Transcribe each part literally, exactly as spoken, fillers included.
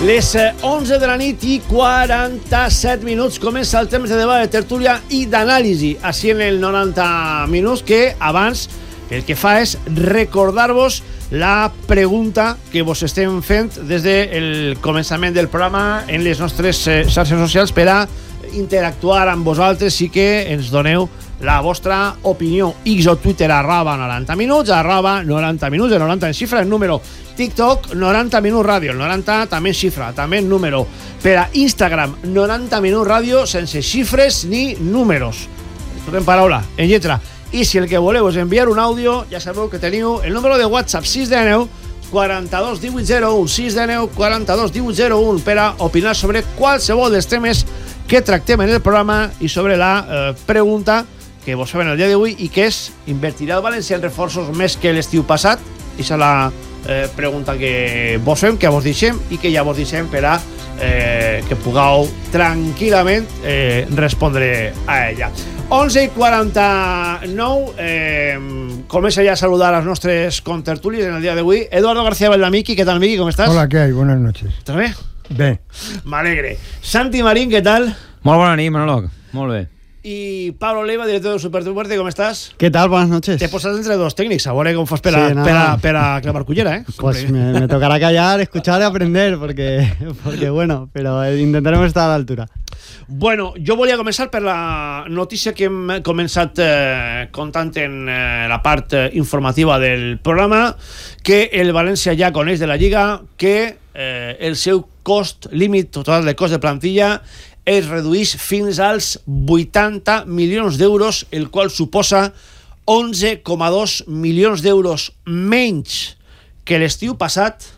Les onze de la nit i quaranta-set minuts comença el temps de debat, de tertúlia i d'anàlisi així en el noranta minuts, que abans el que fa és recordar-vos la pregunta que vos estem fent des del començament del programa en les nostres xarxes socials per a interactuar amb vosaltres i que ens doneu la vostra opinió. X o Twitter arroba noranta minuts, arroba noranta minuts, el noranta en xifra, el número TikTok noranta minuts ràdio, el noranta també en xifra, també en número. Per a Instagram noranta minuts ràdio sense xifres ni números, tot en paraula, en lletra. I si el que voleu és enviar un àudio, ja sabeu que teniu el número de WhatsApp sis de nou quaranta-dos divuit zero un, sis de nou quaranta-dos divuit zero un, per a opinar sobre qualsevol dels temes que tractem en el programa i sobre la eh, pregunta que vos fem el dia d'avui i que és: invertirà el València en reforços més que l'estiu passat? Aquesta és la eh, pregunta que vos fem, que vos deixem i que ja vos deixem per a eh, que pugueu tranquil·lament eh, respondre a ella. onze i quaranta-nou, eh, comença ja a saludar als nostres contertulis en el dia d'avui. Eduardo García Valdamiki, ¿qué tal, Miki? ¿Cómo estás? Hola, ¿qué hay? Buenas noches. ¿Estás bé? Bé. M'alegre. Santi Marín, ¿qué tal? Molt bona nit, Manolo. Molt bé. Y Pablo Leiva, director de Superdeporte, ¿cómo estás? ¿Qué tal? Buenas noches. Te posas entre dos técnicos, a veure com fas per a, sí, no. per a, per a clavar cullera, ¿eh? Pues me, me tocará callar, escuchar y aprender, porque, porque bueno, pero intentaremos estar a la altura. Bueno, jo volia començar per la notícia que hem començat eh, contant en eh, la part eh, informativa del programa, que el València ja coneix de la Lliga que eh, el seu cost, límit total de cost de plantilla, es redueix fins als vuitanta milions d'euros, el qual suposa onze coma dos milions d'euros menys que l'estiu passat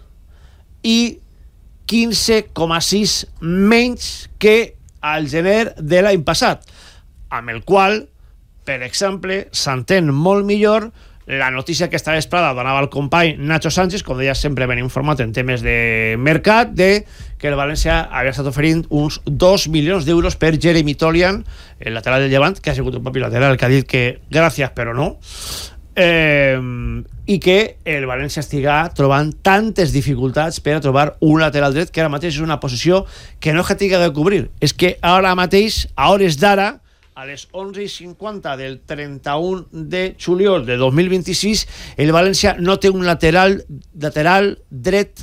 i quinze coma sis menys que al gener de l'any passat, amb el qual, per exemple, s'entén molt millor la notícia que esta vesprada donava el company Nacho Sánchez, com deia, sempre ben informat en temes de mercat, de que el València havia estat oferint uns dos milions d'euros per Jeremy Tolian, el lateral del Llevant, que ha sigut un papi lateral, que ha dit que gràcies però no, eh, i que el València estiga trobant tantes dificultats per a trobar un lateral dret, que ara mateix és una posició que no és que tingui de cobrir, és que ara mateix, a hores d'ara, a les onze i cinquanta del trenta-un de juliol de dos mil vint-i-sis, el València no té un lateral lateral dret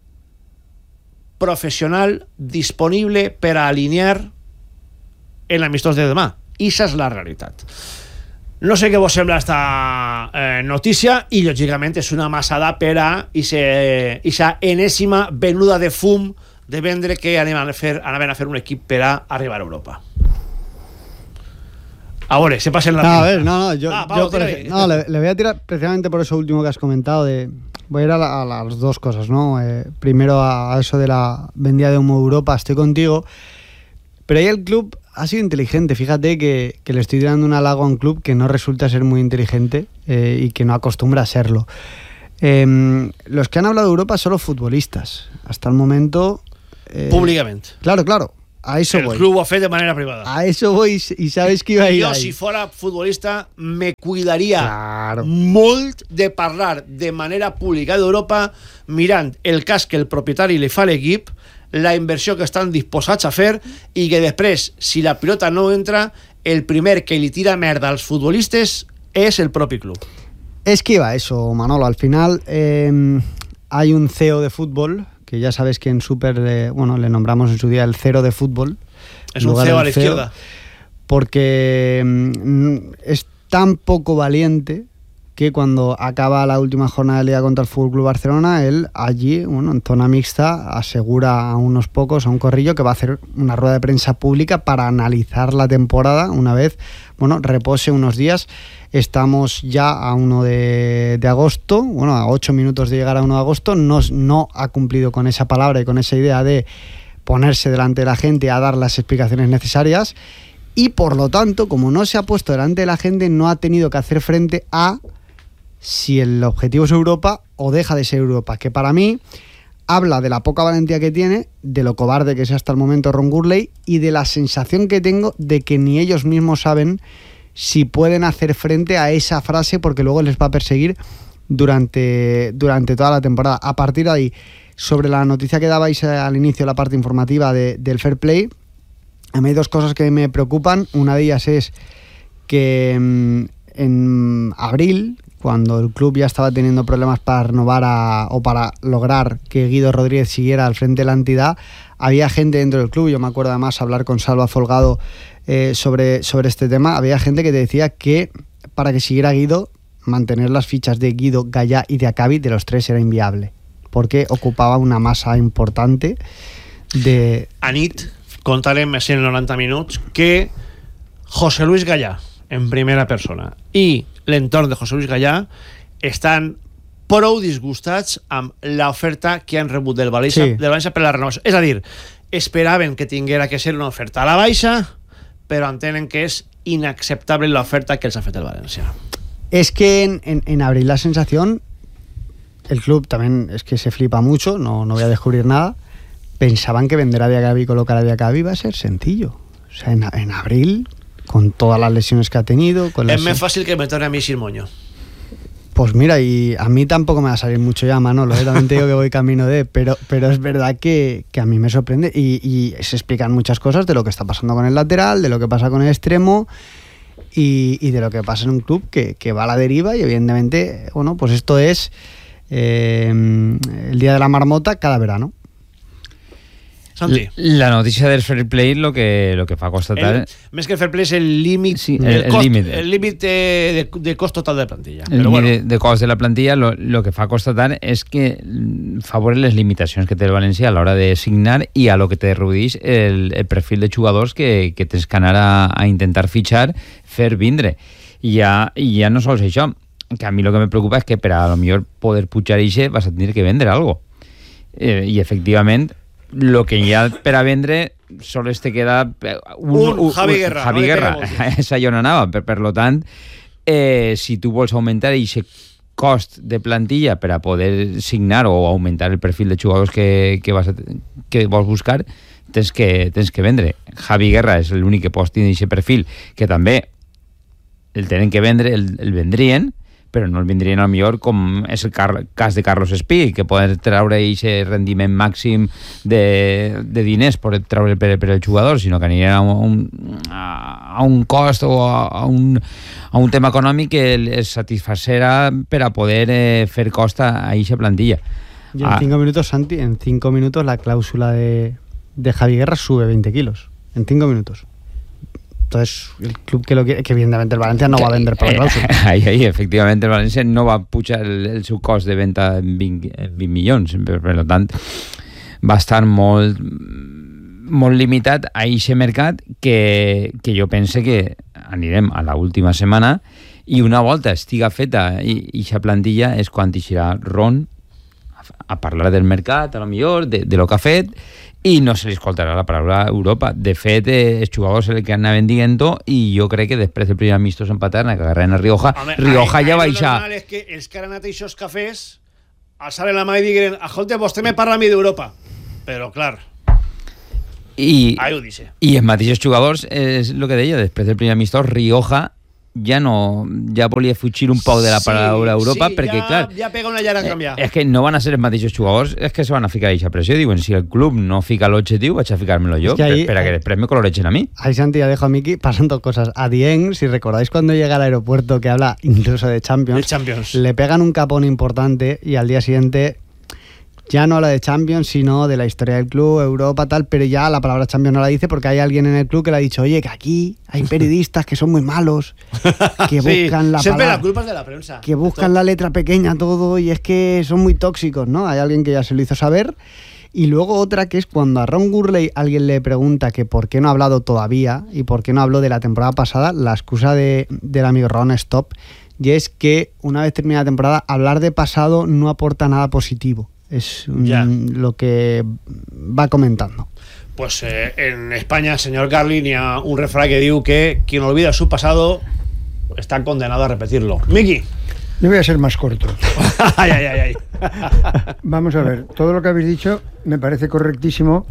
professional disponible per a alinear en l'amistós de demà. I això és la realitat. No sé què vos sembla esta eh, notícia, i lògicament és una massada per a aquesta enèsima venuda de fum de vendre que anaven a fer, anaven a fer un equip per a arribar a Europa. Ahora, se pasa en la... No, a ver, no, no, yo, ah, Pablo, yo por ej- no le, le voy a tirar precisamente por eso último que has comentado. De, voy a ir a, la, a las dos cosas, ¿no? Eh, primero a, a eso de la vendida de humo de Europa, estoy contigo. Pero ahí el club ha sido inteligente. Fíjate que, que le estoy tirando un halago a un club que no resulta ser muy inteligente eh, y que no acostumbra a serlo. Eh, los que han hablado de Europa son los futbolistas. Hasta el momento... Eh, Públicamente. Claro, claro. A eso el voy. El club ho ha fet de manera privada. A eso voy y sabes que iba a ir Yo, ahí. si fuera futbolista, me cuidaria claro. molt de parlar de manera pública d'Europa mirant el cas que el propietari li fa a l'equip, la inversió que estan disposats a fer i que després, si la pilota no entra, el primer que li tira merda als futbolistes és el propi club. Es que iba a eso, Manolo. Al final eh, hay un C E O de fútbol que ya sabes que en Super, eh, bueno, le nombramos en su día el cero de fútbol. Es un C E O a la izquierda. Porque mm, es tan poco valiente que cuando acaba la última jornada de liga contra el F C Barcelona, él allí, bueno, en zona mixta, asegura a unos pocos, a un corrillo, que va a hacer una rueda de prensa pública para analizar la temporada una vez, bueno, repose unos días. Estamos ya a uno de, de agosto, bueno, a ocho minutos de llegar a uno de agosto, no, no ha cumplido con esa palabra y con esa idea de ponerse delante de la gente a dar las explicaciones necesarias y, por lo tanto, como no se ha puesto delante de la gente, no ha tenido que hacer frente a si el objetivo es Europa o deja de ser Europa, que para mí habla de la poca valentía que tiene, de lo cobarde que es hasta el momento Ron Gurley y de la sensación que tengo de que ni ellos mismos saben si pueden hacer frente a esa frase, porque luego les va a perseguir durante, durante toda la temporada. A partir de ahí, sobre la noticia que dabais al inicio de la parte informativa de, del Fair Play, a mí hay dos cosas que me preocupan. Una de ellas es que mmm, en abril, cuando el club ya estaba teniendo problemas para renovar a, o para lograr que Guido Rodríguez siguiera al frente de la entidad, había gente dentro del club, yo me acuerdo además hablar con Salva Folgado eh, sobre, sobre este tema, había gente que te decía que para que siguiera Guido, mantener las fichas de Guido, Gallà y de Acabi, de los tres, era inviable, porque ocupaba una masa importante de... Anit, contarem així en noranta minuts que José Luis Gallà, en primera persona, i l'entorn de José Luis Gallà estan prou disgustats amb l'oferta que han rebut del València, sí. del València per la renovació. És a dir, esperaven que tinguera que ser una oferta a la baixa, però entenen que és inacceptable l'oferta que els ha fet el València. Es que en, en, en abril la sensación, el club también es que se flipa mucho, no, no voy a descubrir nada, pensaban que vender a Diacabí y colocar a Diacabí iba a ser sencillo. O sea, en, en abril, con todas las lesiones que ha tenido... Con es las... más fácil que me torne a mí sin moño. Pues mira, y a mí tampoco me va a salir mucho ya, Manolo, ¿eh? También te digo que voy camino de... Pero, pero es verdad que, que a mí me sorprende y, y se explican muchas cosas de lo que está pasando con el lateral, de lo que pasa con el extremo y, y de lo que pasa en un club que, que va a la deriva y evidentemente, bueno, pues esto es eh, el día de la marmota cada verano. Santi. La notícia del fair play lo que, lo que fa constatar... El, més que el fair play és el límit sí, el, el, el cost, límit el límit de, de, de cost total de plantilla. El Però límit bueno. de, de cost de la plantilla lo, lo que fa constatar és que favoreix les limitacions que té el València a l'hora de signar i a lo que te redueix el, el perfil de jugadors que, que tens que anar a, a intentar fitxar, fer vindre. I ja, i ja no sols això, que a mi lo que me preocupa és que per a lo millor poder pujar ixe vas a tenir que vendre algo. Eh, I efectivament lo que ja per a vendre sols te queda un, un, un Javi Guerra, Javi no Guerra. És allà on anava, per, per lo tant eh, si tu vols augmentar aquest cost de plantilla per a poder signar o augmentar el perfil de jugadors que, que, vas a, que vols buscar, tens que, tens que vendre. Javi Guerra és l'únic que pots tenir aquest perfil, que també el tenen que vendre, el, el vendrien, però no el vindrien al millor com és el car- cas de Carlos Espí, que poden treure aquest rendiment màxim de, de diners per treure per, per el jugador, sinó que anirien a un, a un cost o a, a, un, a un tema econòmic que es satisfacerà per a poder eh, fer costa a aquesta plantilla. Y en ah. cinco minutos, Santi, en cinco minutos la cláusula de, de Javi Guerra sube veinte kilos. En cinco minutos. Entonces, el club que lo quiere, que evidentemente el Valencia no va a vender por la cláusula. Ahí, ahí, efectivamente, el Valencia no va a pujar el, el seu cost de venta en vint, vint milions, per, per tant, va estar molt, molt limitat a aquest mercat que, que jo pense que anirem a l'última setmana i una volta estiga feta i aquesta plantilla és quan eixirà Ron a, a parlar del mercat, a lo millor, de, de lo que ha fet, i no se li escoltarà la paraula Europa. De fet, eh, els jugadors el que anaven dient-ho, i jo crec que després del primer amistós en Paterna, que agarren a Rioja, Home, Rioja ai, ja va baixar. El normal és que els que han anat a aquests cafès alçaren la mà i digueren, escolta, vostè me parla a mi d'Europa. Però, clar, I, ahí ho dice. I els mateixos jugadors, és el que deia, després del primer amistós, Rioja ja no, ja volia fugir un poc de la paraula sí, Europa, sí, perquè, ja, clar... ja pega una llara a canviar. Eh, és que no van a ser els mateixos jugadors, és que se van a ficar aquesta pressió, diuen, si el club no fica l'objectiu, vaig a ficar-me-lo jo, es que ahí, per, per a que després me coloregen a mí. Ahí, Santi, ya dejo a Miki pasando cosas. A Dieng, si recordáis cuando llega al aeropuerto, que habla incluso de Champions, de Champions, le pegan un capón importante y al día siguiente... Ya no habla de Champions, sino de la historia del club, Europa, tal, pero ya la palabra Champions no la dice porque hay alguien en el club que le ha dicho, oye, que aquí hay periodistas que son muy malos, que buscan sí, la siempre palabra, la culpa es de la prensa. Que buscan la letra pequeña todo y es que son muy tóxicos, ¿no? Hay alguien que ya se lo hizo saber. Y luego otra que es cuando a Ron Gurley alguien le pregunta que por qué no ha hablado todavía y por qué no habló de la temporada pasada, la excusa de, del amigo Ron Stop, y es que una vez terminada la temporada, hablar de pasado no aporta nada positivo. Es mm, lo que va comentando. Pues eh, en España, señor Carlin, hi ha un refrán que diu que quien olvida su pasado está condenado a repetirlo. Miki. Yo voy a ser más corto. ay, ay, ay, ay. Vamos a ver, todo lo que habéis dicho me parece correctísimo,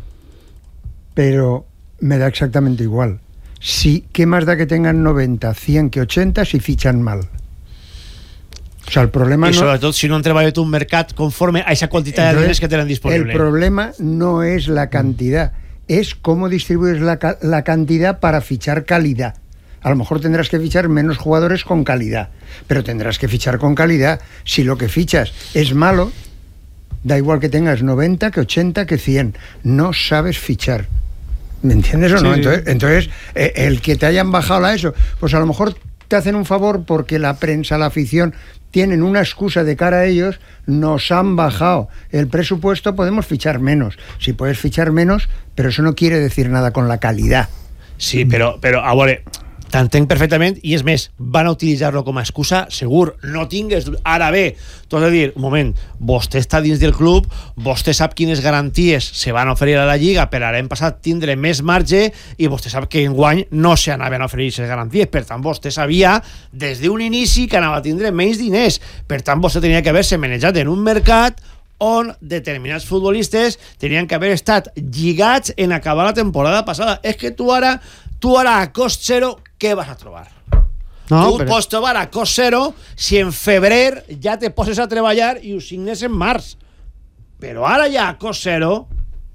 pero me da exactamente igual. Sí, ¿qué más da que tengan noventa, cien que ochenta si fichan mal? O sea, el problema I no... sobretot si no han treballat un mercat conforme a esa quantitat de diners que tenen disponible. El problema no es la cantidad, es cómo distribuyes la, la cantidad para fichar calidad. A lo mejor tendrás que fichar menos jugadores con calidad, pero tendrás que fichar con calidad. Si lo que fichas es malo, da igual que tengas noventa, que ochenta, que cien. No sabes fichar. ¿Me entiendes o no? Sí. Entonces, entonces eh, el que te hayan bajado a eso, pues a lo mejor te hacen un favor porque la prensa, la afición, tienen una excusa de cara a ellos, nos han bajado el presupuesto, podemos fichar menos. Si puedes fichar menos, pero eso no quiere decir nada con la calidad. Sí, però, però a veure, t'entenc perfectament, i és més, van a utilitzar-lo com a excusa, segur, no tingues... Ara bé, tu has de dir, un moment, vostè està dins del club, vostè sap quines garanties se van oferir a la Lliga per a l'any passat tindre més marge, i vostè sap que enguany no se anaven a oferir aquestes garanties, per tant, vostè sabia des d'un inici que anava a tindre menys diners, per tant, vostè tenia que haver-se manejat en un mercat on determinats futbolistes tenien que haver estat lligats en acabar la temporada passada. És que tu ara, tu ara a cost zero, què vas a trobar? No, tu però... pots trobar a cost zero si en febrer ja te poses a treballar i ho signes en març. Però ara ja a cost zero,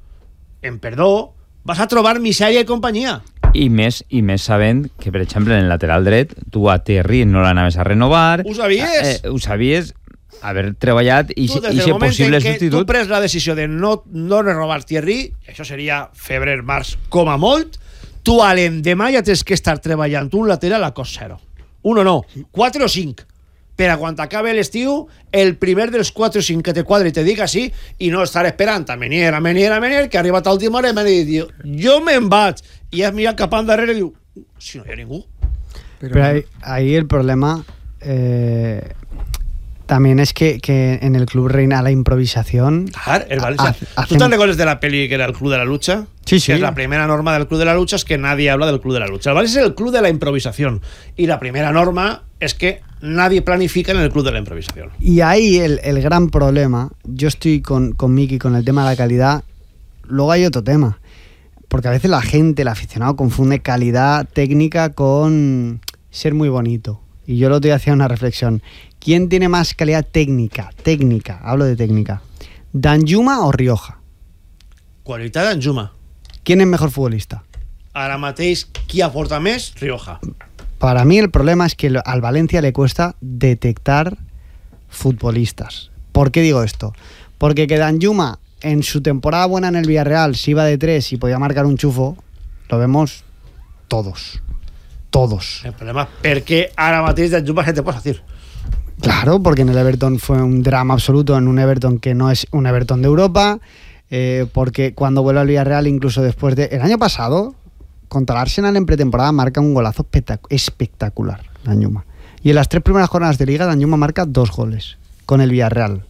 en perdó, vas a trobar misèria i companyia. I més, i més sabent que, per exemple, en el lateral dret, tu a Terry no l'anaves a renovar. Ho sabies? Eh, ho sabies... haver treballat i ser possible substitut. Tu pres la decisió de no, no renovar Thierry, això seria febrer, març, com a molt, tu a l'endemà ja tens que estar treballant un lateral a cost zero. Un o no, quatre o cinc. Per a quan acabe l'estiu, el primer dels quatre o cinc que te quadre i te diga sí, i no estar esperant a Menier, a Menier, a Menier, que ha arribat a última hora i m'ha dit, jo me'n vaig, i has mirat cap endarrere i diu, si no hi ha ningú. Però, Però ahí, ahí el problema... Eh... También es que, que en el club reina la improvisación. Claro, el Valencia. ¿Tú te recuerdas de la peli que era el Club de la Lucha? Sí, sí. Que es la primera norma del Club de la Lucha, es que nadie habla del Club de la Lucha. El Valencia es el Club de la Improvisación. Y la primera norma es que nadie planifica en el Club de la Improvisación. Y ahí el, el gran problema, yo estoy con, con Miki con el tema de la calidad, luego hay otro tema. Porque a veces la gente, el aficionado, confunde calidad técnica con ser muy bonito. Y yo lo estoy haciendo una reflexión. ¿Quién tiene más calidad técnica? Técnica, hablo de técnica. ¿Danjuma o Rioja? Qualitat Danjuma. ¿Quién es mejor futbolista? Ara mateix, qui aporta més? Rioja. Para mí el problema es que al Valencia le cuesta detectar futbolistas. ¿Por qué digo esto? Porque que Danjuma en su temporada buena en el Villarreal se iba de tres y podía marcar un chufo, lo vemos todos. Todos. El problema es perquè ara mateix Danjuma se te pot decir. Claro, porque en el Everton fue un drama absoluto, en un Everton que no es un Everton de Europa, eh, porque cuando vuelve al Villarreal, incluso después de... El año pasado, contra el Arsenal en pretemporada, marca un golazo espectacular, Danjuma. Y en las tres primeras jornadas de Liga, Danjuma marca dos goles con el Villarreal.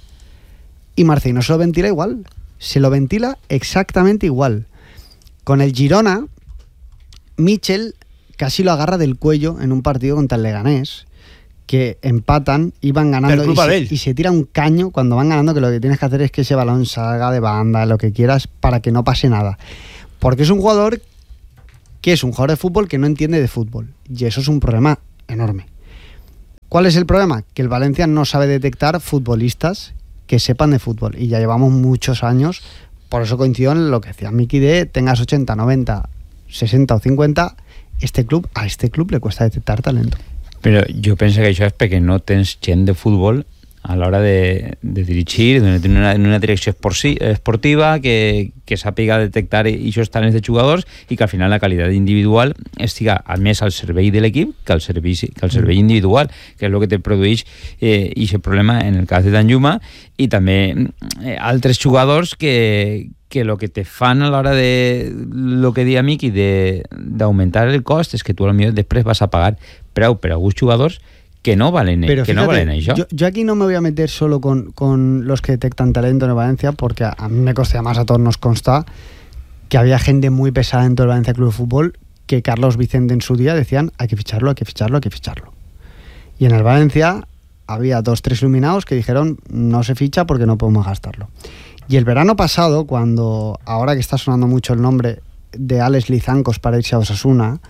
Y Marcelino se lo ventila igual, se lo ventila exactamente igual. Con el Girona, Michel casi lo agarra del cuello en un partido contra el Leganés, que empatan, iban ganando y se, y se tira un caño cuando van ganando, que lo que tienes que hacer es que ese balón salga de banda, lo que quieras, para que no pase nada. Porque es un jugador que es un jugador de fútbol que no entiende de fútbol. Y eso es un problema enorme. ¿Cuál es el problema? Que el Valencia no sabe detectar futbolistas que sepan de fútbol. Y ya llevamos muchos años, por eso coincido en lo que decía Miki de tengas ochenta, noventa, sesenta o cincuenta, este club, a este club le cuesta detectar talento. Però jo penso que això és perquè no tens gent de futbol a l'hora de, de dirigir, de tenir una, una direcció esportiva que, que sàpiga detectar aquests talents de jugadors i que al final la qualitat individual estiga més al servei de l'equip que al servei, que al servei individual, que és el que te produeix eh, aquest problema en el cas de Danjuma, i també eh, altres jugadors que que lo que te fan a l'hora de lo que dia Miki d'augmentar el cost és que tu potser després vas a pagar preu per a alguns jugadors que no valen, Pero que fíjate, no valen això. Yo, yo aquí no me voy a meter solo con, con los que detectan talento en el Valencia, porque a, a mí me consta, más a todos nos consta que había gente muy pesada dentro del Valencia Club de Fútbol que Carlos Vicente en su día decían hay que ficharlo, hay que ficharlo, hay que ficharlo. Y en el Valencia había dos, tres iluminados que dijeron no se ficha porque no podemos gastarlo. Y el verano pasado, cuando ahora que está sonando mucho el nombre de Alex Lizancos para irse a Osasuna,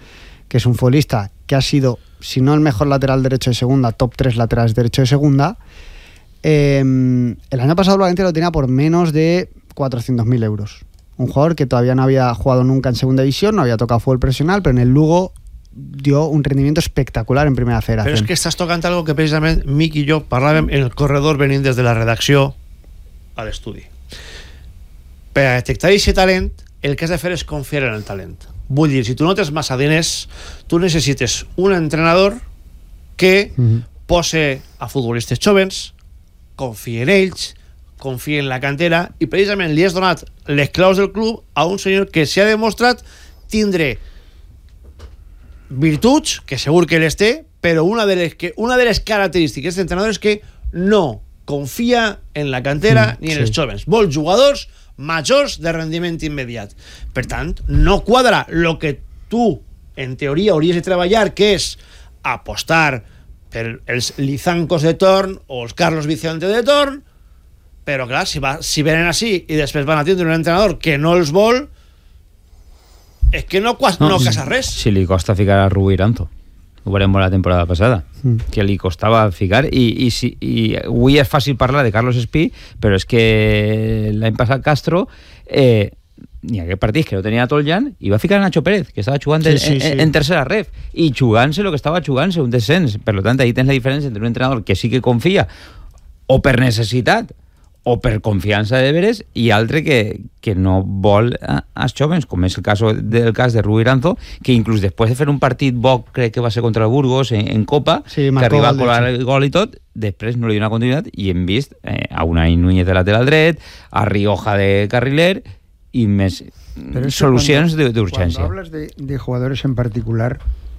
que es un futbolista que ha sido, si no el mejor lateral derecho de segunda, top tres laterales derecho de segunda. Eh, el año pasado el Valencia lo tenía por menos de cuatrocientos mil euros. Un jugador que todavía no había jugado nunca en segunda división, no había tocado fútbol profesional, pero en el Lugo dio un rendimiento espectacular en primera federación. Però és que estàs tocant algo que precisament Mic i jo parlàvem en el corredor venint des de la redacció a l'estudi. Per a detectar aquest talent, el que has de fer és confiar en el talent. Vull dir, si tu no tens massa diners, tu necessites un entrenador que uh-huh. pose a futbolistes jovens, confia en ells, confia en la cantera, i precisament li has donat les claus del club a un senyor que s'ha demostrat tindre virtuts, que segur que les té, però una de les, que, una de les característiques de l'entrenador és que no confia en la cantera mm, ni en sí. els jovens. Vol jugadors majors de rendiment immediat. Per tant, no quadra el que tu, en teoria, hauries de treballar, que és apostar per els Lizancos de torn o els Carlos Vicente de torn, però clar, si, va, si venen així i després van a tindre un entrenador que no els vol, és que no, no, no casa res. Si li costa ficar a Rubí Iranzo, ho veurem la temporada passada, mm. que li costava ficar, i, i, si, i avui és fàcil parlar de Carlos Espí, però és que l'any passat Castro eh, ni aquest partit que no tenia Toljan i va ficar a Nacho Pérez, que estava jugant sí, sí, en, sí. en tercera ref, i jugant-se el que estava jugant-se, un descens. Per tant, ahí tens la diferència entre un entrenador que sí que confia, o per necessitat, o per confiança de veres, i altre que, que no vol als jovens, com és el cas del cas de Rubí Iranzo, que inclús després de fer un partit bo, crec que va ser contra el Burgos en, en Copa, sí, que arriba a colar el gol i tot, després no li dona continuïtat, i hem vist eh, a Unai Núñez de lateral dret, a Rioja de carriler, i més solucions d'urgència. Cuando hablas de, de jugadores en particular,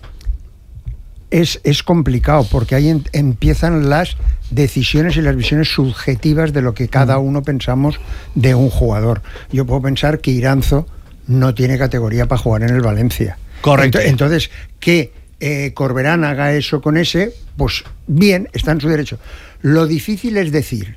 Es, es complicado porque ahí en, empiezan las decisiones y las visiones subjetivas de lo que cada uno pensamos de un jugador. Yo puedo pensar que Iranzo no tiene categoría para jugar en el Valencia. Correcto. Entonces, que eh, Corberán haga eso con ese, pues bien, está en su derecho. Lo difícil es decir,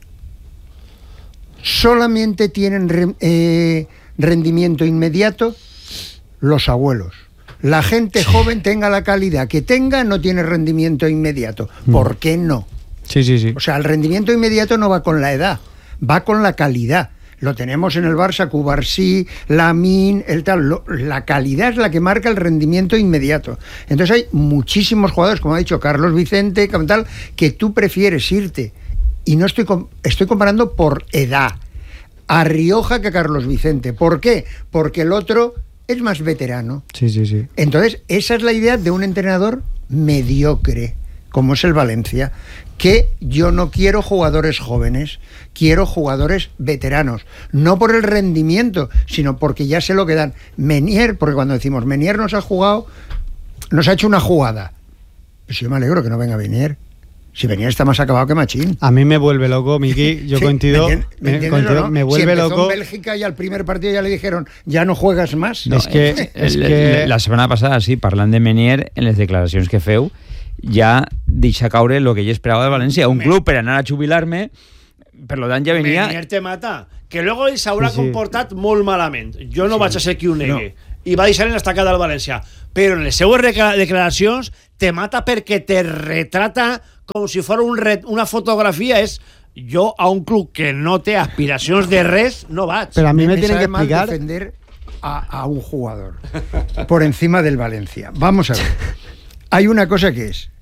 solamente tienen re, eh, rendimiento inmediato los abuelos. La gente sí. joven, tenga la calidad que tenga, no tiene rendimiento inmediato. ¿Por qué no? Sí, sí, sí. O sea, el rendimiento inmediato no va con la edad, va con la calidad. Lo tenemos en el Barça, Cubarsí, Lamine, el tal. Lo, la calidad es la que marca el rendimiento inmediato. Entonces hay muchísimos jugadores, como ha dicho Carlos Vicente, como tal, que tú prefieres irte. Y no estoy, estoy comparando por edad a Rioja que a Carlos Vicente. ¿Por qué? Porque el otro es más veterano. Sí, sí, sí. Entonces, esa es la idea de un entrenador mediocre, como es el Valencia, que yo no quiero jugadores jóvenes, quiero jugadores veteranos, no por el rendimiento, sino porque ya sé lo que dan. Menier, porque cuando decimos Menier nos ha jugado, nos ha hecho una jugada, pues yo me alegro que no venga Menier. Si venía está más acabado que Machín. A mí me vuelve loco, Miki. Yo sí, coincido. ¿Me, ¿me, me, coincido no? me vuelve si loco. En Bélgica y al primer partido ya le dijeron, ya no juegas más. No, es que, eh, es el, que... La setmana passada, sí, parlant de Menier, en les declaracions que feu, ja deixa caure el que ell esperava de València. Un club per anar a jubilar-me, per lo tant ja venia... Menier te mata. Que luego ell s'haurà sí, sí. comportat molt malament. Jo no sí. vaig a ser qui ho negue. No. I va deixar en l'estacada del València. Però en les seues declaracions te mata perquè te retrata com si fos un ret, una fotografia. És jo a un club que no té aspiracions de res no vaig. Pero a mí me, me tienen que mal explicar defender a, a un jugador por encima del Valencia. Vamos a ver. Hay una cosa que es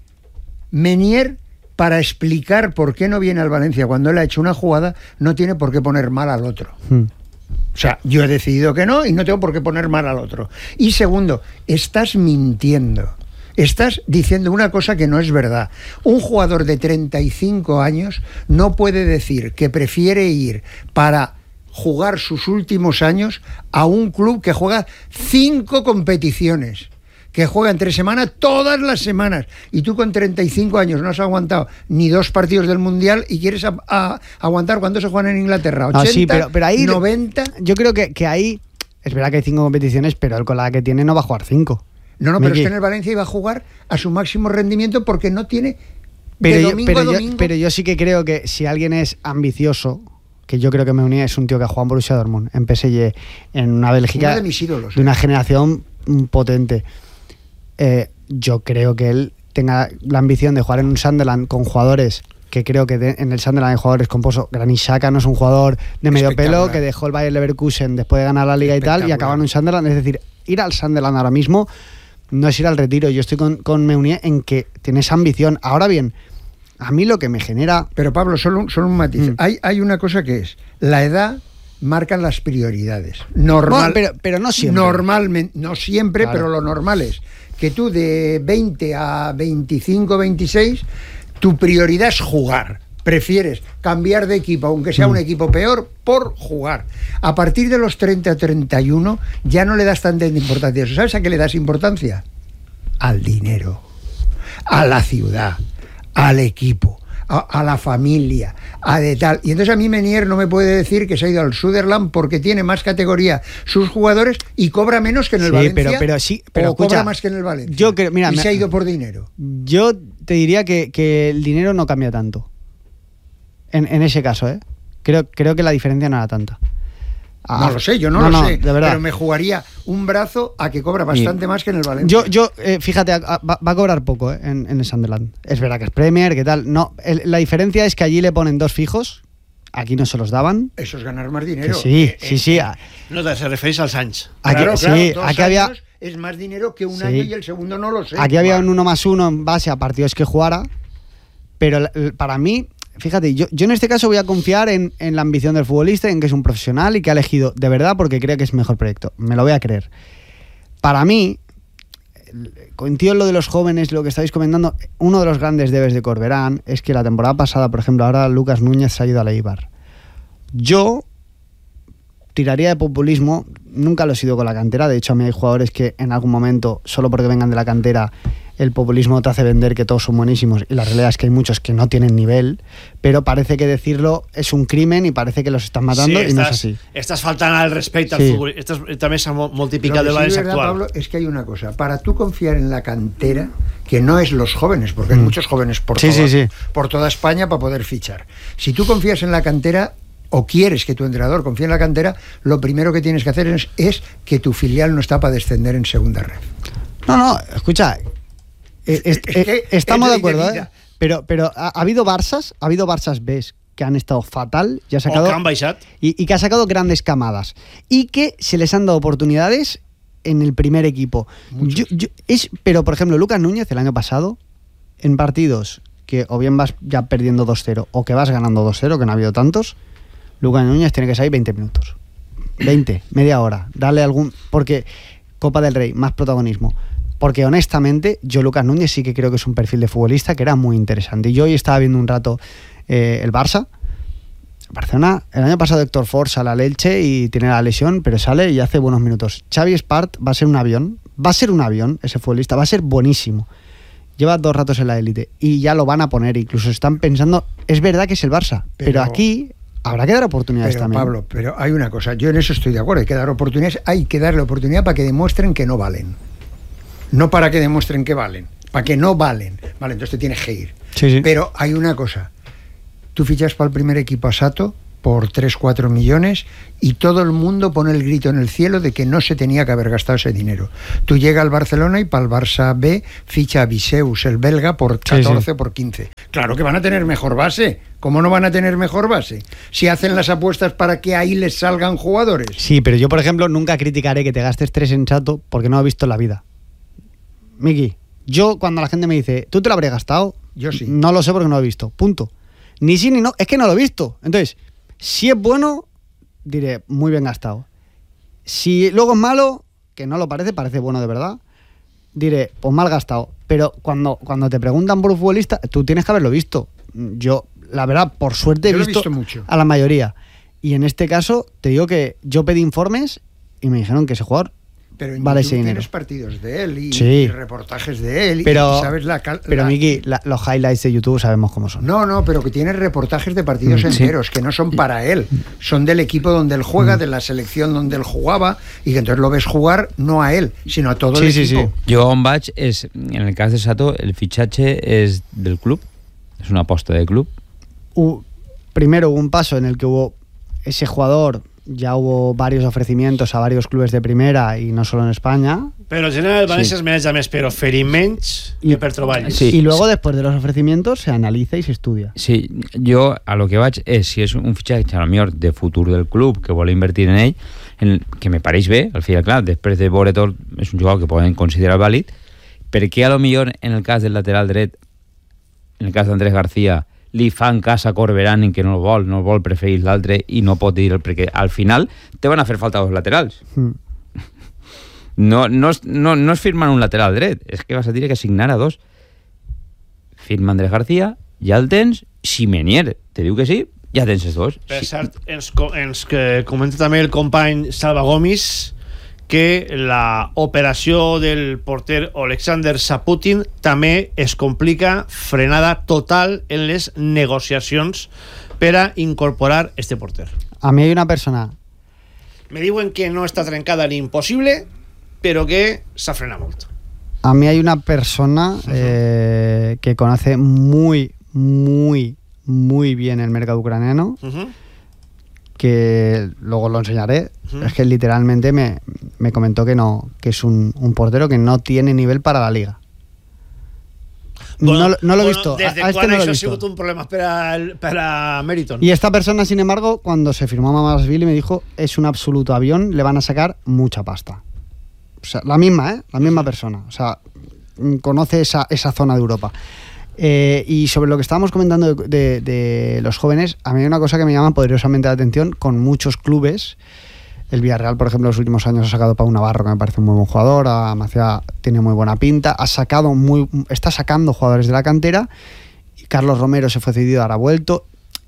Menier, para explicar por qué no viene al Valencia cuando él ha hecho una jugada, no tiene por qué poner mal al otro. Hmm. O sea, yo he decidido que no y no tengo por qué poner mal al otro. Y segundo, estás mintiendo. Estás diciendo una cosa que no es verdad. Un jugador de treinta y cinco años no puede decir que prefiere ir para jugar sus últimos años a un club que juega cinco competiciones, que juega entre semana todas las semanas, y tú con treinta y cinco años no has aguantado ni dos partidos del Mundial y quieres a, a, aguantar cuánto se juegan en Inglaterra, ochenta, ah, sí, pero, pero ahí, noventa. Yo creo que, que ahí es verdad que hay cinco competiciones, pero él con la que tiene no va a jugar cinco. No, no, Miki. Pero es que en el Valencia iba a jugar a su máximo rendimiento porque no tiene pero de yo, domingo pero a yo, domingo. Pero yo sí que creo que si alguien es ambicioso, que yo creo que me unía, es un tío que ha jugado en Borussia Dortmund, en P S G, en una Bélgica Uno de mis ídolos, de una generación potente. eh, yo creo que él tenga la ambición de jugar en un Sunderland con jugadores que creo que de, en el Sunderland hay jugadores con pozo. Granit Xhaka no es un jugador de medio pelo que dejó el Bayer Leverkusen después de ganar la Liga y tal y acabó en un Sunderland. Es decir, ir al Sunderland ahora mismo no es ir al retiro. Yo estoy con, con Meunier en que tienes ambición. Ahora bien, a mí lo que me genera... Pero Pablo, solo un, solo un matiz. Mm. Hay, hay una cosa que es, la edad marca las prioridades. Normal, bueno, pero, pero no siempre. Normalmente, no siempre, claro. Pero lo normal es que tú de veinte a veinticinco, veintiséis, tu prioridad es jugar. Prefieres cambiar de equipo, aunque sea mm. un equipo peor, por jugar. A partir de los treinta a treinta y uno ya no le das tanta importancia. ¿Sabes a qué le das importancia? Al dinero, a la ciudad, al equipo, a, a la familia, a de tal. Y entonces a mí Meunier no me puede decir que se ha ido al Sunderland porque tiene más categoría sus jugadores y cobra menos que en el sí, Valencia. Pero, pero sí, pero o escucha, cobra más que en el Valencia. Yo creo, mira, y me, se ha ido por dinero. Yo te diría que, que el dinero no cambia tanto. En, en ese caso, ¿eh? Creo, creo que la diferencia no era tanta. Ah, no lo sé, yo no, no lo no, sé, de verdad. Pero me jugaría un brazo a que cobra bastante y más que en el Valencia. Yo, yo eh, fíjate, a, a, va a cobrar poco eh, en, en el Sunderland. Es verdad que es Premier, que tal. No, el, la diferencia es que allí le ponen dos fijos, aquí no se los daban. Eso es ganar más dinero. Que sí, eh, sí, sí. Eh, no te se referís al Sánchez. Aquí, claro, sí, claro, dos aquí había es más dinero que un sí. año y el segundo no lo sé. Aquí había un uno más uno en base a partidos que jugara, pero para mí... Fíjate, yo, yo en este caso voy a confiar en, en la ambición del futbolista, en que es un profesional y que ha elegido de verdad porque cree que es mejor proyecto. Me lo voy a creer. Para mí, coincido en lo de los jóvenes, lo que estáis comentando, uno de los grandes debes de Corberán es que la temporada pasada, por ejemplo, ahora Lucas Núñez se ha ido a la Eibar. Yo tiraría de populismo, nunca lo he sido con la cantera, de hecho a mí hay jugadores que en algún momento, solo porque vengan de la cantera, el populismo te hace vender que todos son buenísimos y la realidad es que hay muchos que no tienen nivel, pero parece que decirlo es un crimen y parece que los están matando sí, estás, y no es así. Estás faltando al respeto sí. al fútbol. Esta es también es muy típica del Valencia actual. Pablo, es que hay una cosa, para tú confiar en la cantera, que no es los jóvenes, porque mm. hay muchos jóvenes por, sí, toda, sí, sí. por toda España para poder fichar. Si tú confías en la cantera o quieres que tu entrenador confíe en la cantera, lo primero que tienes que hacer es, es que tu filial no está para descender en segunda red. No, no, escucha... Es, es, es que estamos de acuerdo, ¿eh? pero, pero ha, ha habido Barças, ha habido Barças B que han estado fatal y, ha sacado, y, y que ha sacado grandes camadas y que se les han dado oportunidades en el primer equipo. Yo, yo, es, pero, por ejemplo, Lucas Núñez el año pasado, en partidos que o bien vas ya perdiendo dos cero o que vas ganando dos cero, que no ha habido tantos, Lucas Núñez tiene que salir veinte minutos. veinte, media hora. Darle algún... Porque Copa del Rey, más protagonismo. Porque honestamente, yo Lucas Núñez sí que creo que es un perfil de futbolista que era muy interesante. Y yo hoy estaba viendo un rato eh, el Barça. Barcelona, el año pasado Héctor Ford sale al Elche y tiene la lesión, pero sale y hace buenos minutos. Xavi Espart va a ser un avión. Va a ser un avión ese futbolista, va a ser buenísimo. Lleva dos ratos en la élite y ya lo van a poner. Incluso están pensando, es verdad que es el Barça, pero, pero aquí... Habrá que dar oportunidades pero, también. Pablo, pero hay una cosa, yo en eso estoy de acuerdo, hay que dar oportunidades, hay que darle oportunidad para que demuestren que no valen. No para que demuestren que valen, para que no valen. Vale, entonces te tienes que ir. Sí, sí. Pero hay una cosa, tú fichas para el primer equipo a Sato por tres, cuatro millones y todo el mundo pone el grito en el cielo de que no se tenía que haber gastado ese dinero. Tú llegas al Barcelona y para el Barça B ficha a Viseus, el belga, por catorce, sí, sí. por quince. Claro que van a tener mejor base. ¿Cómo no van a tener mejor base? Si hacen las apuestas para que ahí les salgan jugadores. Sí, pero yo, por ejemplo, nunca criticaré que te gastes tres en Sato porque no lo he visto en la vida. Miki, yo cuando la gente me dice, ¿tú te lo habrías gastado? Yo sí. No lo sé porque no lo he visto, punto. Ni sí ni no, es que no lo he visto. Entonces, si es bueno, diré, muy bien gastado. Si luego es malo, que no lo parece, parece bueno de verdad, diré, pues mal gastado. Pero cuando, cuando te preguntan por un futbolista, tú tienes que haberlo visto. Yo, la verdad, por suerte he yo visto, he visto mucho. A la mayoría. Y en este caso, te digo que yo pedí informes y me dijeron que ese jugador pero en vale YouTube ese dinero. Tienes partidos de él y, sí. y reportajes de él pero, y sabes la, la pero Miki, la, los highlights de YouTube sabemos cómo son. No, no, pero que tienes reportajes de partidos mm, enteros, sí. que no son para él, son del equipo donde él juega, mm. de la selección donde él jugaba, y que entonces lo ves jugar no a él, sino a todo sí, el sí, equipo. Sí. Jo on vaig és, en el cas de Sato, el fitxatge és del club, és una aposta de club. Uh, primero hubo un paso en el que hubo ese jugador ya hubo varios ofrecimientos a varios clubes de primera y no solo en España. Pero en general el València sí. es maneja més per oferir menys que per trobar-los. Sí. Y luego después de los ofrecimientos se analiza y se estudia. Sí, jo a lo que vaig és si és un fitxatge a lo millor de futur del club que vol invertir en ell, en, que me pareix bé, al fi i al clar, després de veure tot és un jugador que poden considerar vàlid, perquè a lo millor en el cas del lateral dret, en el cas d'Andrés García, li fan cas a Corberán en que no el vol, no el vol, preferir l'altre i no pot dir, perquè al final te van a fer falta dos laterals. Mm. No, no, no, no es firmar un lateral dret, és que vas a dir que signar a dos. Firma Andrés García, ja el tens, si Menier te diu que sí, ja tens els dos. Per cert, ens, ens comenta també el company Salva Gomis que la operació del porter Alexander Saputin també es complica, frenada total en les negociacions per a incorporar este porter. A mí hay una persona... Me diuen que no està trencada ni impossible, però que s'ha frenat molt. A mí hay una persona eh, que conoce muy, muy, muy bien el mercado ucraniano, uh-huh. que luego lo enseñaré. Uh-huh. Es que literalmente me, me comentó que no, que es un, un portero que no tiene nivel para la liga. Bueno, no, no lo he bueno, visto. Desde a, a este cuando no eso lo he ha visto. sido un problema para, para Meriton. Y esta persona, sin embargo, cuando se firmó a Mamasvili me dijo, es un absoluto avión, le van a sacar mucha pasta. O sea, la misma, ¿eh? La misma persona. O sea, conoce esa, esa zona de Europa. Eh, y sobre lo que estábamos comentando de, de, de los jóvenes, a mí hay una cosa que me llama poderosamente la atención con muchos clubes. El Villarreal, por ejemplo, en los últimos años ha sacado a Pau Navarro, que me parece un muy buen jugador. A Maciá tiene muy buena pinta. Ha sacado muy, está sacando jugadores de la cantera. Y Carlos Romero se fue cedido, ahora ha vuelto.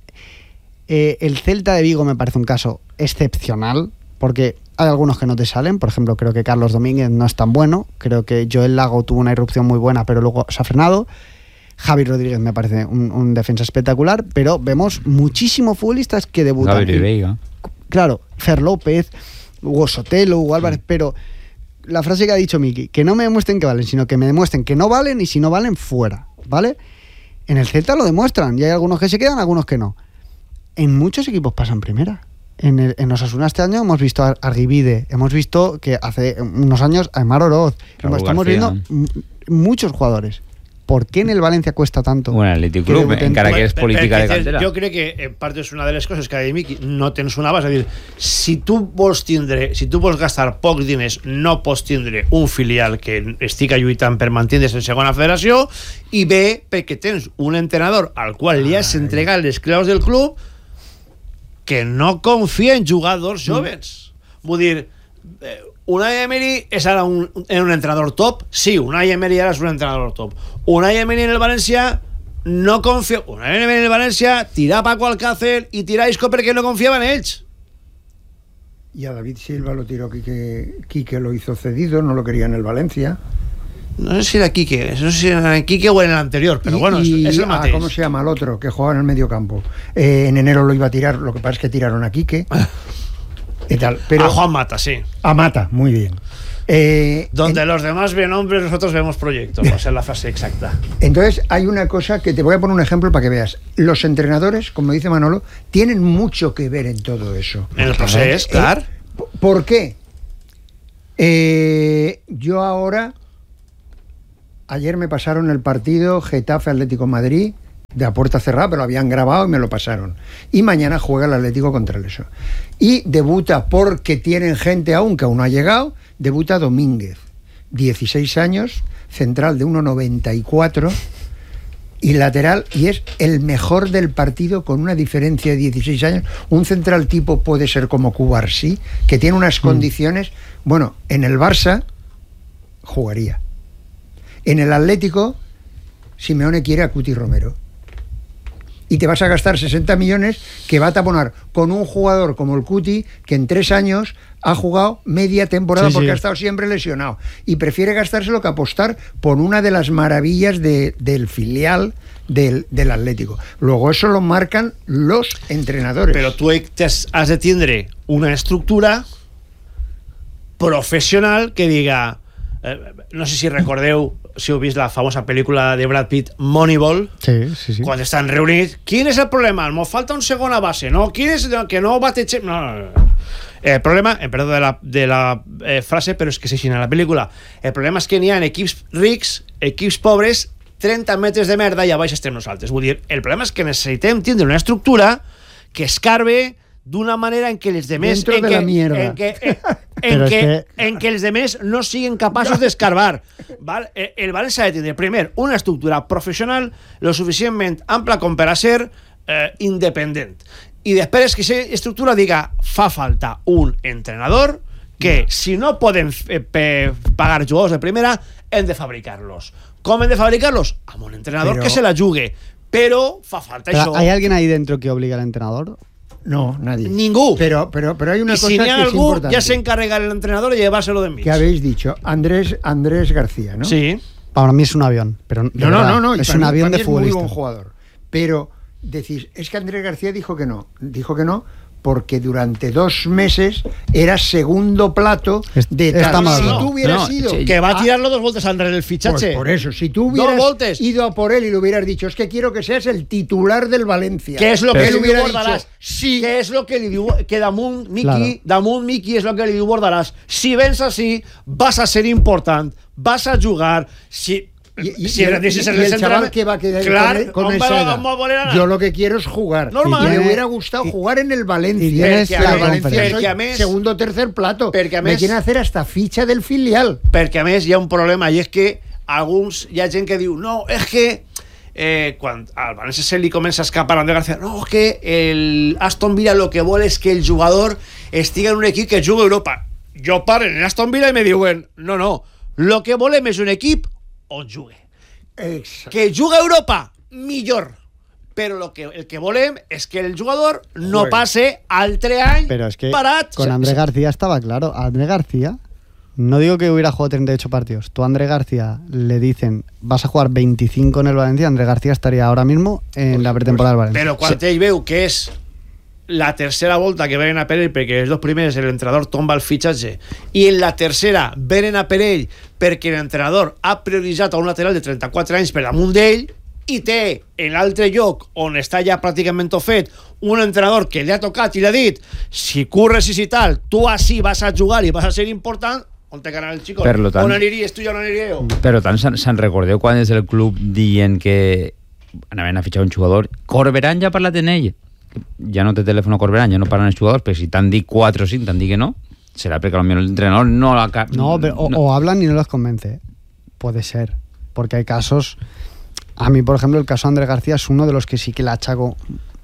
Eh, el Celta de Vigo me parece un caso excepcional, porque hay algunos que no te salen. Por ejemplo, creo que Carlos Domínguez no es tan bueno. Creo que Joel Lago tuvo una irrupción muy buena, pero luego se ha frenado. Javi Rodríguez me parece un, un defensa espectacular, pero vemos muchísimos futbolistas que debutan. Gabriel Veiga. Claro, Fer López, Hugo Sotelo, Hugo Álvarez, sí. Pero la frase que ha dicho Miki, que no me demuestren que valen, sino que me demuestren que no valen, y si no valen, fuera, ¿vale? En el Celta lo demuestran, y hay algunos que se quedan, algunos que no. En muchos equipos pasan primera. En, el, en Osasuna este año hemos visto a Argivide, hemos visto que hace unos años a Aimar Oroz, Raúl estamos García. viendo m- muchos jugadores. ¿Por qué en el Valencia cuesta tanto? Bueno, el Athletic Club, encara que és política de cantera. Jo crec que en part és una de les coses que ha dit Miqui, no tens una base, és a dir, si tu vols tindre, si tu vols gastar pocs diners, no pots tindre un filial que estica lluitant per mantindre's en segona federació, i bé, perquè tens un entrenador al qual li has entregat les claus del club que no confia en jugadors joves. Mm. Vull dir, eh, Unai Emery és ara un, un entrenador top? Sí, Unai Emery ara és un entrenador top. Unai Emery en el València no confia... Unai Emery en el València tira Paco Alcácer i tira Isco perquè no confiava en ells. Y a David Silva lo tiró Quique, Quique lo hizo cedido, no lo quería en el Valencia. No sé si era Quique, no sé si era Quique o en el anterior, pero y, bueno, y, es el ah, mateix. ¿cómo se llama el otro? Que jugaba en el medio campo. Eh, en enero lo iba a tirar, lo que pasa es que tiraron a Quique. Y tal, pero a Juan Mata, sí. A Mata, muy bien. Eh, Donde en, los demás ven hombres, nosotros vemos proyectos. Va a ser la frase exacta. Entonces, hay una cosa que te voy a poner un ejemplo para que veas. Los entrenadores, como dice Manolo, tienen mucho que ver en todo eso. En el proceso, claro. Eh, ¿Por qué? Eh, yo ahora, ayer me pasaron el partido Getafe Atlético Madrid, de a puerta cerrada, pero lo habían grabado y me lo pasaron. Y mañana juega el Atlético contra el Eso. Y debuta, porque tienen gente aún que aún no ha llegado, debuta Domínguez, dieciséis años, central de uno noventa y cuatro y lateral, y es el mejor del partido con una diferencia de dieciséis años. Un central tipo puede ser como Cubarsí, que tiene unas mm. condiciones. Bueno, en el Barça jugaría. En el Atlético, Simeone quiere a Cuti Romero. Y te vas a gastar sesenta millones que va a taponar con un jugador como el Cuti, que en tres años ha jugado media temporada, sí, porque sí. ha estado siempre lesionado. Y prefiere gastárselo que apostar por una de las maravillas de, del filial del, del Atlético. Luego eso lo marcan los entrenadores. Pero tú has de tener una estructura professional que diga... Eh, no sé si recordeu si heu vist la famosa pel·lícula de Brad Pitt, Moneyball, Sí, sí, sí. quan estan reunits, quin és el problema? M'ho falta un segon a base, no? Quin és que no batege... No, no, no. El problema, eh, perdó de la, de la eh, frase, però és que s'eixina en la pel·lícula. El problema és que n'hi ha equips rics, equips pobres, trenta metres de merda i a baix estem nosaltres. Vull dir, el problema és que necessitem tindre una estructura que escarbe d'una manera en què els demés... Dentro en de que, la mierda. En que, en, en Però és que, que- en que els demés no siguin capaços d'escarbar. Val? Eh, El València ha de tindre, primer, una estructura professional lo suficientment ampla com per a ser eh, independent. I després que aquesta estructura diga fa falta un entrenador que si no poden eh, pe- pagar jugadors de primera hem de fabricar-los. Com hem de fabricar-los? Amb un entrenador Però- que se la jugue. Però fa falta Pero, això. ¿hay alguien ahí dentro que obliga al entrenador? No, nadie. Ningú. Pero, pero, pero hay una y cosa si que ni es algú, importante. ya se encarga el entrenador de llevárselo de mí. Que habéis dicho, Andrés, Andrés García, ¿no? Sí. Para mí es un avión, pero de No, no, verdad, no, no. y es para un mí- avión para mí de es muy futbolista. buen jugador. Pero decís, es que Andrés García dijo que no. Dijo que no porque durante dos meses era segundo plato Es- de está tal. mal, Si no. tú hubieras No, sido... sí, Que va a Ah, tirarlo dos vueltas a Andrés el fichaje. Pues por eso, si tú Dos hubieras voltes. ido a por él y le hubieras dicho, es que quiero que seas el titular del Valencia. ¿Qué es lo Pero que él le hubiera diu Bordalàs? dicho, sí. ¿Qué es lo que le diu que damunt Miki, Claro. damunt Miki es lo que le diu Bordalàs? Si vens así, vas a ser important, vas a jugar, si... Y, y- si y el, rendices y el el chaval entrenament- que va a quedar Clar, con, el- con on esa va- edad. on va a voler anar? Yo lo que quiero es jugar. Normal. Y me Tiene- hubiera gustado y- jugar en el Valencia. y tienes Pero la el Valencia conferencia. soy Perquè a més- segundo o tercer plato. perquè a me més- quieren hacer hasta ficha del filial. Perquè a més hi ha un problema i és que alguns, hi ha gent que diu no, és que eh, quan al València se li comença a escapar a Andrés García, no, és que el Aston Villa lo que vol és que el jugador estigui en un equip que jugui a Europa. Jo parlo en Aston Villa i me diuen no, no, lo que volem és un equip on jugui. Exacto. Que jugui a Europa, millor. Però lo que, el que volem és que el jugador no Juegue. passe altre any Pero es que parat. con Andrés García estaba claro. A Andrés García, no digo que hubiera jugado treinta y ocho partidos. Tú a Andrés García le dicen, vas a jugar veinticinco en el Valencia, Andrés García estaría ahora mismo en la pretemporada del Valencia. Però quan ell veu que és la tercera volta que venen a per ell perquè els dos primers l'entrenador tomba el fitxatge i en la tercera venen a per ell perquè l'entrenador ha prioritzat a un lateral de trenta-quatre anys per damunt d'ell i té en l'altre lloc on està ja pràcticament tot fet un entrenador que li ha tocat i li ha dit si curres i si tal, tu així vas a jugar i vas a ser important, on te quedarà el xico? Per lo tant- on aniries tu i on aniria jo? Però tant se'n se recordeu quan des del club dient que anaven a fitxar un jugador. Corberán ja ha parlat en ell. Ja no té telèfon a Corberán, ja no parlen els jugadors, però si t'han dit quatre o cinc, t'han dit que no, serà perquè potser l'entrenador no la... ca- No, pero, o, o hablan y no los convence. Puede ser. Porque hay casos. A mí, por ejemplo, el caso de Andrés García es uno de los que sí que le achaco.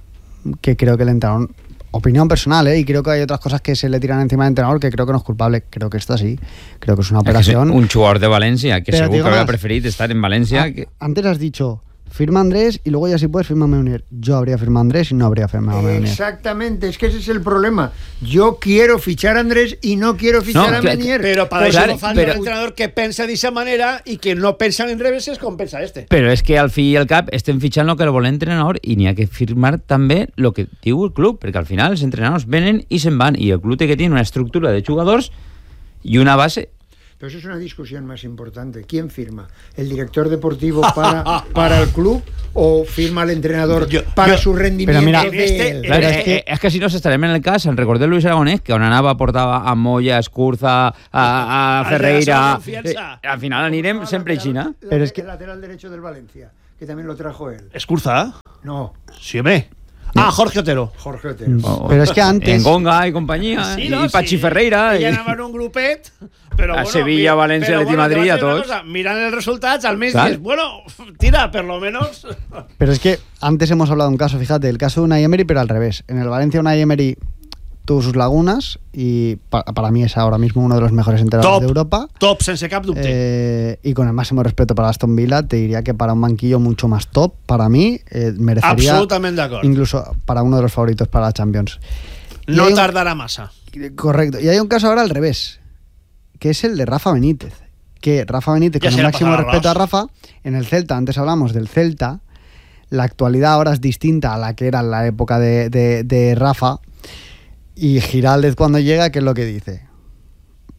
Que creo que el entrenador. Opinión personal, ¿eh? Y creo que hay otras cosas que se le tiran encima del entrenador que creo que no es culpable. Creo que esta sí. Creo que es una És que és operación. un jugador de València, que Pero segur digo que hauria más. preferit estar en València. Ah, que... Antes has dicho, firma Andrés y luego ya si puedes, firma Meunier. Yo habría firmado a Andrés y no habría firmado a Meunier. Exactamente, es que ese es el problema. Yo quiero fichar a Andrés y no quiero fichar No, a que- Menier. Però per Pues això clar, no fan però- un entrenador que pensa d'aquesta manera i que no pensa en revés com pensa este. Però és que al fi i al cap estem fitxant el que vol l'entrenador i n'hi ha que firmar també el que diu el club, perquè al final els entrenadors venen i se'n van i el club té que tenir una estructura de jugadors i una base. Pero eso es una discusión más importante. ¿Quién firma? ¿El director deportivo para, para el club o firma el entrenador Yo- para yo- su rendimiento Pero mira, de este- él? Clar, Però és, és que, que- és que si no s'estarem en el cas, en recordeu Luis Aragonès, que on anava portava a Moya, a Escurza, a, a Al de la Ferreira... segona confiança. Eh, al final anirem sempre a Xina. Pero es que- El lateral derecho del Valencia, que también lo trajo él. Escurza? No, Sí, hombre. Ah, Jorge Otero. Jorge Otero. O- Pero es que antes- En Gonga i companyia, Sí, i, no, i Pachi sí. Ferreira... Ella I... anava en un grupet, però A bueno, Sevilla, mi- València, però Atleti bueno, Madrid, te a vaig dir una tots. cosa, mirant els resultats, al mes Clar. dius, bueno, tira, per lo menos... Pero es que antes hemos hablado de un caso, fíjate, el caso de Unai Emery, pero al revés. En el Valencia Unai Emery tuvo sus lagunas y pa- para mí es ahora mismo uno de los mejores entrenadores Top. de Europa. Top, sense cap dubte. Eh, y con el máximo respeto para Aston Villa, te diría que para un banquillo mucho más top, para mí, eh, merecería Absolutament d'acord. incluso para uno de los favoritos para la Champions. Y No hay un- tardarà massa. Correcto. Y hay un caso ahora al revés, que es el de Rafa Benítez. Que Rafa Benítez, Ya con se el le ha máximo pasado respeto a arroz. Rafa, en el Celta, antes hablamos del Celta, la actualidad ahora es distinta a la que era en la época de, de- de Rafa. Y Giraldez cuando llega, ¿qué es lo que dice?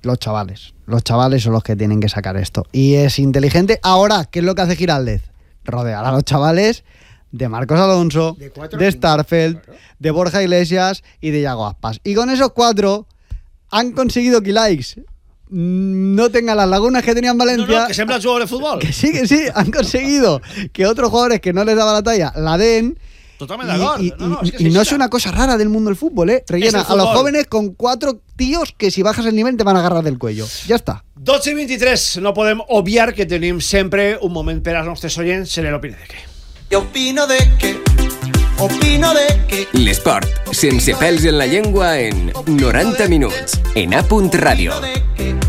los chavales. Los chavales son los que tienen que sacar esto. Y es inteligente. Ahora, ¿qué es lo que hace Giraldez? Rodear a los chavales de Marcos Alonso, de, de Starfelt, claro, de Borja Iglesias y de Yago Aspas. Y con esos cuatro han conseguido que Likes no tenga las lagunas que tenía en Valencia. No, no, que sembra el jugador de fútbol. Que sí, que sí, han conseguido que otros jugadores que no les daba la talla la den. Totalmente de acuerdo. Y, y, no, no, es que y sí, no sí, es una cosa rara del mundo del fútbol, ¿eh? Rellena a los jóvenes con cuatro tíos que si bajas el nivel te van a agarrar del cuello. Ja està. dotze i vint-i-tres. No podem obviar que tenim sempre un moment per als nostres oients. Se l'opina de què? Jo opino de què? Opino de què? L'esport, sense pèls en la llengua en noranta minuts, en A. Ràdio.